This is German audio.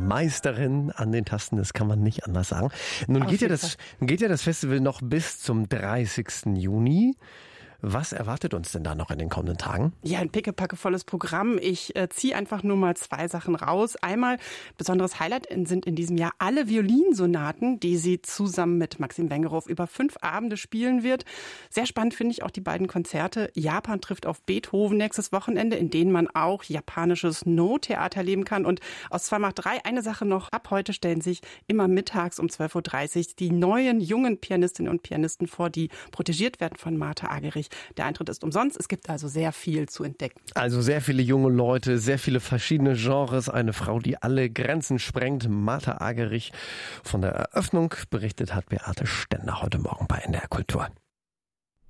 Meisterin an den Tasten, das kann man nicht anders sagen. Nun geht ja das Festival noch bis zum 30. Juni. Was erwartet uns denn da noch in den kommenden Tagen? Ja, ein pickepackevolles Programm. Ich ziehe einfach nur mal 2 Sachen raus. Einmal, besonderes Highlight sind in diesem Jahr alle Violinsonaten, die sie zusammen mit Maxim Wengerow über 5 Abende spielen wird. Sehr spannend finde ich auch die beiden Konzerte. Japan trifft auf Beethoven nächstes Wochenende, in denen man auch japanisches No-Theater erleben kann. Und aus 2 macht 3 eine Sache noch. Ab heute stellen sich immer mittags um 12.30 Uhr die neuen jungen Pianistinnen und Pianisten vor, die protegiert werden von Martha Agerich. Der Eintritt ist umsonst. Es gibt also sehr viel zu entdecken. Also sehr viele junge Leute, sehr viele verschiedene Genres. Eine Frau, die alle Grenzen sprengt. Martha Agerich. Von der Eröffnung berichtet hat Beate Stender heute Morgen bei NDR Kultur.